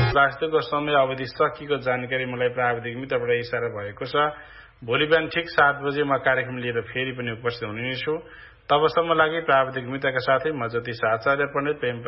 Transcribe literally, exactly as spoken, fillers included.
वास्तुको समय अवधि सकिएको जानकारी मलाई प्राविधिक मित्रबाट इसारा भएको छ। भोलि बिहान ठिक सात बजे म कार्यक्रम लिएर फेरि पनि उपस्थित हुनेछु। तबसम्म लागि प्राविधिक मित्रका साथै म ज्योतिष आचार्य पण्डित प्रेम